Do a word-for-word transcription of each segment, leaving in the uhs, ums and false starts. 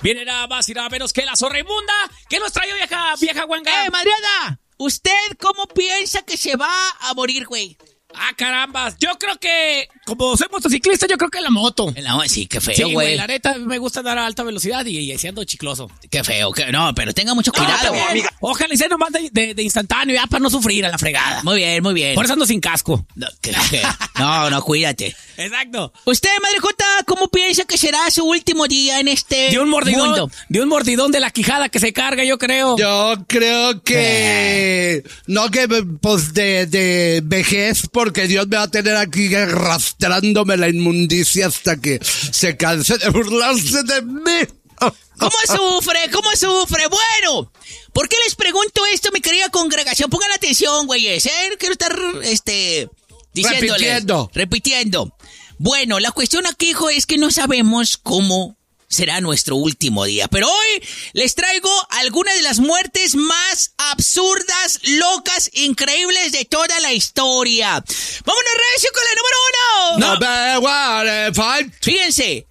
Viene nada más y nada menos que la zorra inmunda. ¿Qué nos trae vieja, vieja guanga? ¡Eh, Madriana! ¿Usted cómo piensa que se va a morir, güey? Ah, carambas. Yo creo que, como soy motociclista, yo creo que en la moto. En la, sí, qué feo, Sí, güey. güey, la neta me gusta andar a alta velocidad y, y siendo chicloso. Qué feo. Que, no, pero tenga mucho No, cuidado. también, ojalá y sea nomás de, de, de instantáneo, ya para no sufrir a la fregada. Muy bien, muy bien. Por eso ando sin casco. No, que- que- no, no, cuídate. Exacto. ¿Usted, Madre Jota, cómo piensa que será su último día en este De un mordidón, mundo? de un mordidón de la quijada que se carga, yo creo. Yo creo que... No que pues de, de vejez, porque Dios me va a tener aquí arrastrándome la inmundicia hasta que se canse de burlarse de mí. ¿Cómo sufre? ¿Cómo sufre? Bueno, ¿por qué les pregunto esto, mi querida congregación? Pongan atención, güeyes, ¿eh? Quiero estar, este, diciéndoles. Repitiendo. Repitiendo. Bueno, la cuestión aquí, hijo, es que no sabemos cómo será nuestro último día. Pero hoy les traigo algunas de las muertes más absurdas, locas, increíbles de toda la historia. ¡Vámonos, recio, con la número uno! No. No. Five. Fíjense,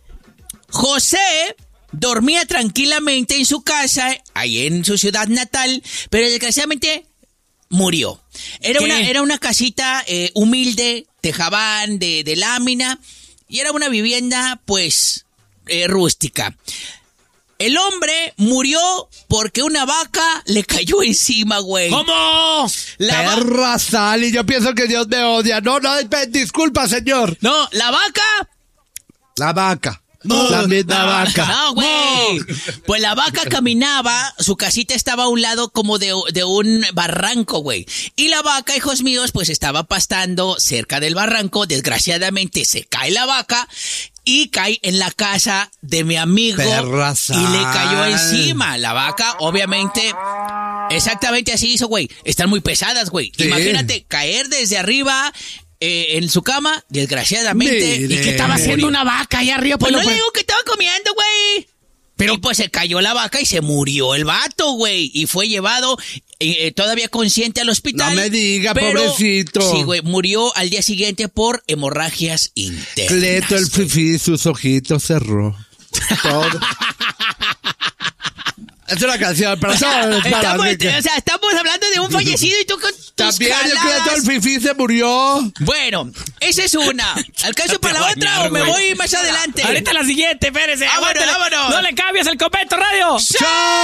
José dormía tranquilamente en su casa, ahí en su ciudad natal, pero desgraciadamente murió. Era ¿Qué? una, era una casita eh, humilde, tejabán, de, de lámina, y era una vivienda, pues, eh, rústica. El hombre murió porque una vaca le cayó encima, güey. ¿Cómo? La va- Perra sal, y yo pienso que Dios me odia. No, no, pe- disculpa, señor. No, la vaca... La vaca. No, la misma vaca. No, güey. Pues la vaca caminaba, su casita estaba a un lado como de, de un barranco, güey. Y la vaca, hijos míos, pues estaba pastando cerca del barranco. Desgraciadamente se cae la vaca y cae en la casa de mi amigo. Perra Y le sal. cayó encima. La vaca, obviamente, exactamente así hizo, güey. Están muy pesadas, güey. Sí. Imagínate caer desde arriba... Eh, en su cama, desgraciadamente. Mire. ¿Y qué estaba haciendo una vaca allá arriba? Pues Pues no no le fue- digo que estaba comiendo, güey. Pero pues se cayó la vaca y se murió el vato, güey. Y fue llevado eh, todavía consciente al hospital. No me diga, pero- pobrecito. Sí, güey, murió al día siguiente por hemorragias internas. Cleto el güey. fifí, sus ojitos cerró. Todo. Es una canción, pero no, es para Estamos, mí que- o sea, estamos hablando de un fallecido y tú con tus También el jaladas. Cleto el fifí se murió. Bueno, esa es una. ¿Alcanzo para la otra o me güey. voy más adelante? Ahorita la siguiente, espérese. Vámonos, aguántele. vámonos. No le cambies el convento radio. ¡Chao!